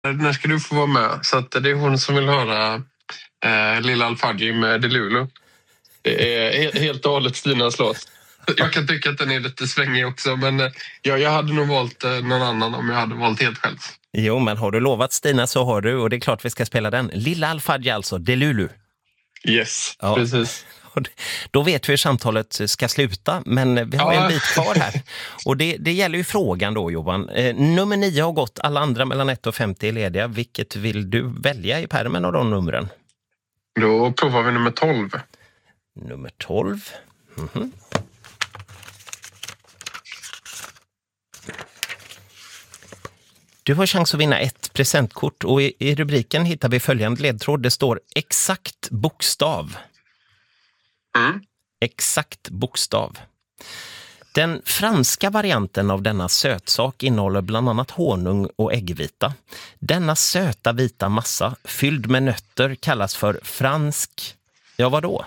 När ska du få vara med? Så att det är hon som vill höra Lilla Al-Fadji med Delulu. Det är helt och hållet Stinas låt. Jag kan tycka att den är lite svängig också, men jag hade nog valt någon annan om jag hade valt helt själv. Jo, men har du lovat Stina så har du, och det är klart vi ska spela den. Lilla Al-Fadji alltså, Delulu. Yes, ja. Precis. Då vet vi hur samtalet ska sluta, men vi har en bit kvar här. Och det gäller ju frågan då, Johan. Nummer 9 har gått, alla andra mellan 1 och 50 är lediga. Vilket vill du välja i pärmen av de numren? Då provar vi nummer 12. Nummer 12. Mhm. Du har chans att vinna ett presentkort, och i rubriken hittar vi följande ledtråd. Det står exakt bokstav. Exakt bokstav. Den franska varianten av denna sötsak innehåller bland annat honung och äggvita. Denna söta vita massa fylld med nötter kallas för fransk... Ja, vadå?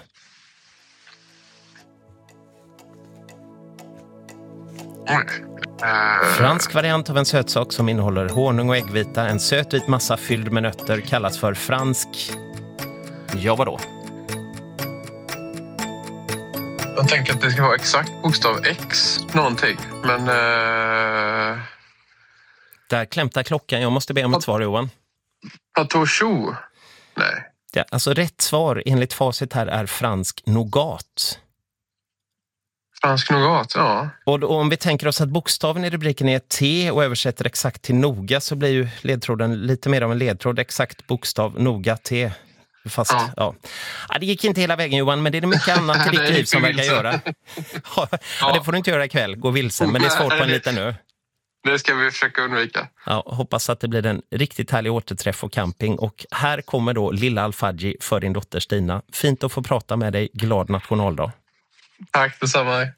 Fransk variant av en sötsak som innehåller honung och äggvita. En sötvit massa fylld med nötter kallas för fransk... Ja, vadå? Jag tänker att det ska vara exakt bokstav X någonting, men... Där klämtar klockan. Jag måste be om ett svar, Johan. Patouchou? Nej. Ja, alltså rätt svar enligt facit här är fransk nougat. Fransk nougat, ja. Och om vi tänker oss att bokstaven i rubriken är T och översätter exakt till noga, så blir ju ledtråden lite mer av en ledtråd. Exakt bokstav, noga, T. Fast, ja. Det gick inte hela vägen, Johan, men det är mycket annat i ditt liv som verkar göra. Ja, det får du inte göra ikväll, gå vilsen, men det är svårt på en liten ö. Det ska vi försöka undvika. Ja, hoppas att det blir en riktigt härlig återträff och camping. Och här kommer då Lilla Al-Fadji för din dotter Stina. Fint att få prata med dig. Glad nationaldag. Tack detsamma.